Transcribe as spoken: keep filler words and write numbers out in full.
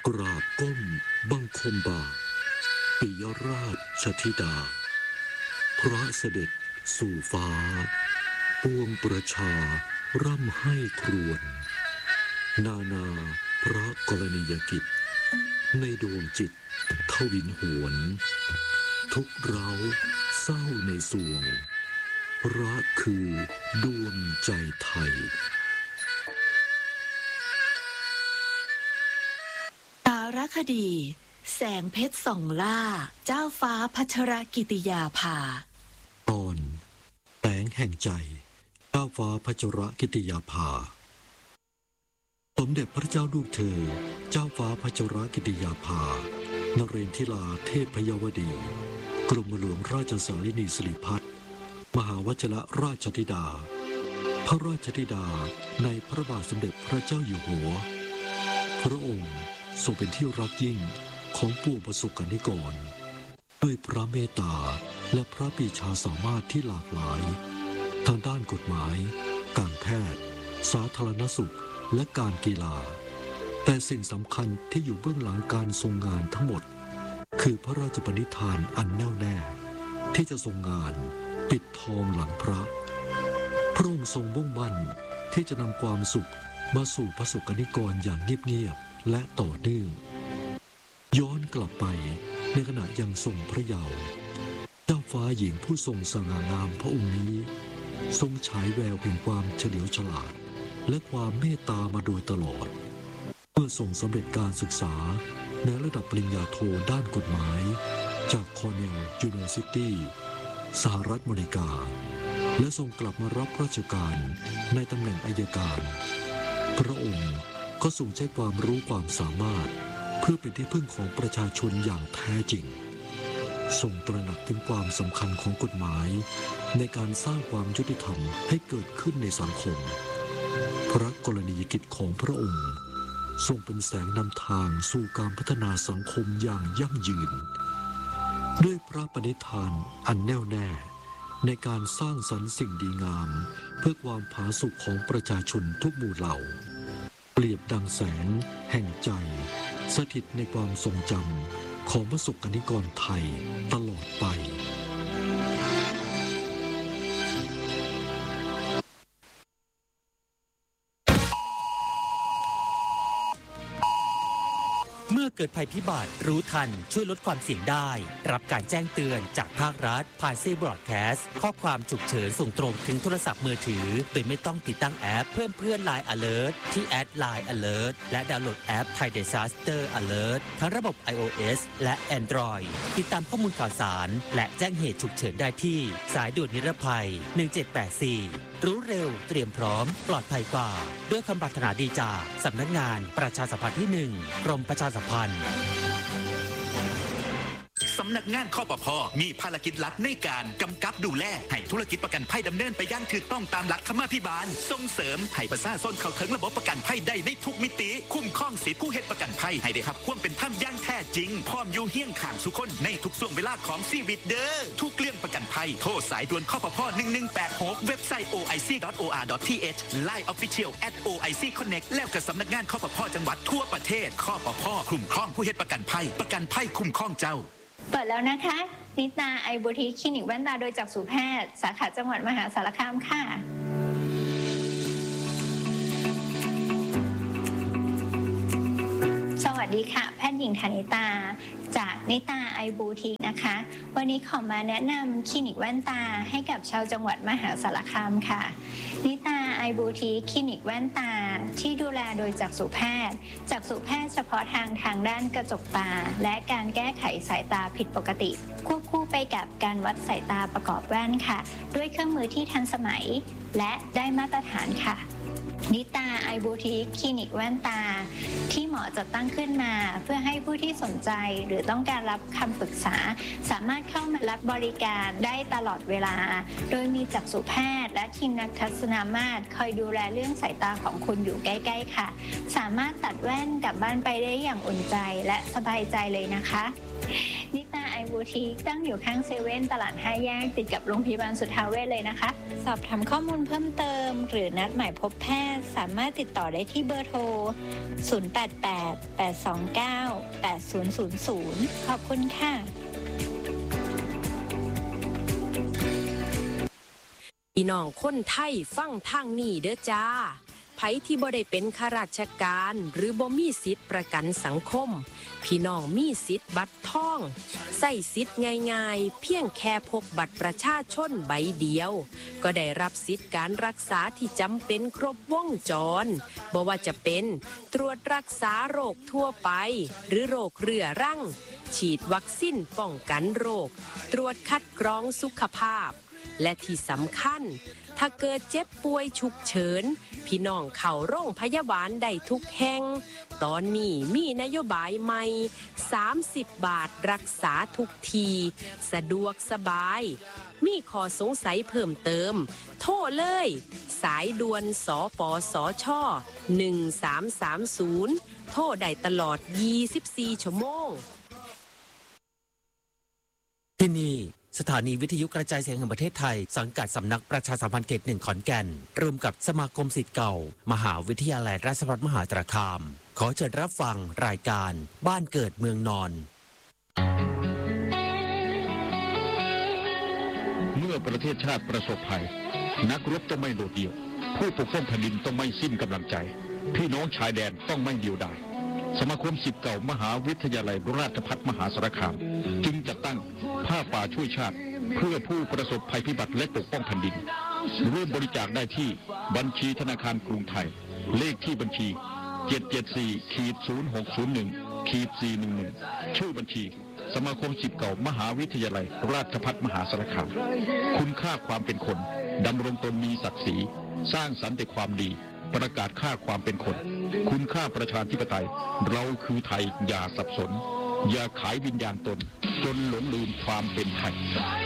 กราบก้มบังคมบาทปิยราชธิดาพระเสด็จสู่ฟ้าปวงประชาร่ำให้ครวญนานาพระกรณียกิจในดวงจิตทวินหวนทุกเราเศร้าในสวงพระคือดวงใจไทยสารคดีแสงเพชรส่องล่าเจ้าฟ้าพัชรกิติยาภาตอนแสงแห่งใจเจ้าฟ้าพัชรกิติยาภาสมเด็จพระเจ้าลูกเธอเจ้าฟ้าพัชรกิติยาภานเรนทิลาเทพพยวดีกรมหลวงราชสารินีสิริพัฒน์มหาวชิรราชธิดาพระราชธิดาในพระบาทสมเด็จพระเจ้าอยู่หัวพระองค์ทรงเป็นที่รักยิ่งของปวงประสบกนิกรด้วยพระเมตตาและพระปรีชาสามารถที่หลากหลายทางด้านกฎหมายการแพทย์สาธารณสุขและการกีฬาแต่สิ่งสำคัญที่อยู่เบื้องหลังการทรงงานทั้งหมดคือพระราชปณิธานอันแน่วแน่ที่จะทรงงานปิดทองหลังพระพระองค์ทรงมุ่งมั่นที่จะนำความสุขมาสู่ประสบกนิกรอย่างเงียบๆและต่อเนื่องย้อนกลับไปในขณะยังทรงพระเยาว์เจ้าฟ้าหญิงผู้ทรงสง่างามพระองค์นี้ทรงฉายแววแห่งความเฉลียวฉลาดและความเมตตามาโดยตลอดเมื่อทรงสำเร็จการศึกษาในระดับปริญญาโทด้านกฎหมายจากคอร์เนลยูนิเวอร์ซิตี้สหรัฐอเมริกาและทรงกลับมารับราชการในตำแหน่งอัยการพระองค์ก็ทรงใช้ความรู้ความสามารถเพื่อเป็นที่พึ่งของประชาชนอย่างแท้จริงทรงตระหนักถึงความสำคัญของกฎหมายในการสร้างความยุติธรรมให้เกิดขึ้นในสังคมพระกรณียกิจของพระองค์ทรงเป็นแสงนำทางสู่การพัฒนาสังคมอย่างยั่งยืนด้วยพระปณิธานอันแน่วแน่ในการสร้างสรรค์สิ่งดีงามเพื่อความผาสุกของประชาชนทุกหมู่เหล่าเปรียบดังแสงแห่งใจสถิตในความทรงจำของประสบกนิกรไทยตลอดไปเมื่อเกิดภัยพิบัติรู้ทันช่วยลดความเสี่ยงได้รับการแจ้งเตือนจากภาครัฐผ่านซีบรอดแคสต์ข้อความฉุกเฉินส่งตรงถึงโทรศัพท์มือถือโดยไม่ต้องติดตั้งแอปเพิ่มเพื่อน ไลน์ Alert ที่แอด ไลน์ Alert และดาวน์โหลดแอป Thai Disaster Alert ทั้งระบบ iOS และ Android ติดตามข้อมูลข่าวสารและแจ้งเหตุฉุกเฉินได้ที่สายด่วนนิรภัยหนึ่งเจ็ดแปดสี่รู้เร็วเตรียมพร้อมปลอดภัยกว่าด้วยคำปรารถนาดีจากสำนักงานประชาสัมพันธ์ที่หนึ่งกรมประชาสัมพันธ์สำนักงานคปภ.มีภารกิจหลักในการกำกับดูแลให้ธุรกิจประกันภัยดำเนินไปอย่างถูกต้องตามหลักธรรมาภิบาลส่งเสริมให้ประชาชนเข้าถึงระบบประกันภัยได้ในทุกมิติคุ้มครองสิทธิผู้เฮ็ดประกันภัยให้ได้รับความเป็นธรรมอย่างแท้จริงพร้อมอยู่เฮียงข้างทุกคนในทุกช่วงเวลาของชีวิตเด้อทุกเรื่องประกันภัยโทรสายด่วนคปภ. หนึ่งหนึ่งแปดหกเว็บไซต์ โอ ไอ ซี ดอท โอ อาร์ ดอท ที เอช ไลน์ Official แอท โอ ไอ ซี Connect แล้วก็สำนักงานคปภ.จังหวัดทั่วประเทศคปภ.คุ้มครองผู้เฮ็ดประกันภัยประกันภัยคุ้มครองเจ้าเปิดแล้วนะคะนิตาไอบูติคคลินิกแว่นตาโดยจักษุแพทย์สาขาจังหวัดมหาสารคามค่ะสวัสดีค่ะแพทย์หญิงธนิตาจากนิตาไอบูติคนะคะวันนี้ขอมาแนะนำคลินิกแว่นตาให้กับชาวจังหวัดมหาสารคามค่ะนิตาไอบูติคคลินิกแว่นตาที่ดูแลโดยจักษุแพทย์จักษุแพทย์เฉพาะทางทางด้านกระจกตาและการแก้ไขสายตาผิดปกติควบคู่ไปกับการวัดสายตาประกอบแว่นค่ะด้วยเครื่องมือที่ทันสมัยและได้มาตรฐานค่ะนิตาไอบูติคคลินิกแว่นตาที่หมอจัดตั้งขึ้นมาเพื่อให้ผู้ที่สนใจหรือต้องการรับคำปรึกษาสามารถเข้ามารับบริการได้ตลอดเวลาโดยมีจักษุแพทย์และทีมนักทัศนมาตรคอยดูแลเรื่องสายตาของคุณอยู่ใกล้ๆค่ะสามารถตัดแว่นกลับบ้านไปได้อย่างอุ่นใจและสบายใจเลยนะคะนิตาไอบูติกตั้งอยู่ข้างเซเว่นตลาดห้าแยกติดกับโรงพยาบาลสุทธาเวชเลยนะคะ สอบถามข้อมูลเพิ่มเติมหรือนัดหมายพบแพทย์สามารถติดต่อได้ที่เบอร์โทร ศูนย์ แปด แปด แปด สอง เก้า แปด ศูนย์ ศูนย์ ศูนย์ ขอบคุณค่ะพี่น้องคนไทยฟังทางนี้เด้อจ้าไผที่บ่ได้เป็นข้าราชการหรือบ่มีสิทธิ์ประกันสังคมพี่น้องมีสิทธิ์บัตรทองใส่สิทธิ์ง่ายๆเพียงแค่พกบัตรประชาชนใบเดียวก็ได้รับสิทธิ์การรักษาที่จำเป็นครบวงจรบ่ว่าจะเป็นตรวจรักษาโรคทั่วไปหรือโรคเรื้อรังฉีดวัคซีนป้องกันโรคตรวจคัดกรองสุขภาพและที่สำคัญถ้าเกิดเจ็บป่วยฉุกเฉินพี่น้องเข้าโรงพยาบาลได้ทุกแห่งตอนนี้มีนโยบายใหม่สามสิบบาทรักษาทุกทีสะดวกสบายมีข้อสงสัยเพิ่มเติมโทรเลยสายด่วนสปสชหนึ่งสามสามศูนย์โทรได้ตลอดยี่สิบสี่ชั่วโมงที่นี่สถานีวิทยุกระจายเสียงแห่งประเทศไทยสังกัดสำนักประชาสัมพันธ์เขตหนึ่งขอนแก่นร่วมกับสมาคมศิษย์เก่ามหาวิทยาลัยราชภัฏมหาสารคามขอเชิญรับฟังรายการบ้านเกิดเมืองนอนเมื่อประเทศชาติประสบภัยนักรบต้องไม่โดดเดี่ยวผู้ปกป้องแผ่นดินต้องไม่สิ้นกำลังใจพี่น้องชายแดนต้องไม่เดียวดายสมาคมศิษย์เก่ามหาวิทยาลัยราชภัฏมหาสารคามจึงจัดตั้งผ้าป่าช่วยชาติเพื่อผู้ประสบภัยพิบัติและปกป้องแผ่นดินร่วมบริจาคได้ที่บัญชีธนาคารกรุงไทยเลขที่บัญชี เจ็ด เจ็ด สี่ ศูนย์ หก ศูนย์ หนึ่ง สี่ หนึ่ง หนึ่ง ชื่อบัญชีสมาคมศิษย์เก่ามหาวิทยาลัยราชภัฏมหาสารคามคุณค่าความเป็นคนดำรงตนมีศักดิ์ศรีสร้างสรรค์แต่ความดีประกาศค่าความเป็นคนคุณค่าประชาธิปไตยเราคือไทยอย่าสับสนอย่าขายวิญญาณตนจนหลงลืมความเป็นไทย